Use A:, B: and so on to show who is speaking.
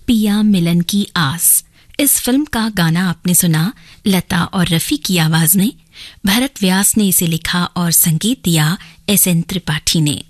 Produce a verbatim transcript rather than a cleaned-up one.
A: पिया मिलन की आस। इस फिल्म का गाना आपने सुना लता और रफी की आवाज में। भरत व्यास ने इसे लिखा और संगीत दिया एस एन त्रिपाठी ने।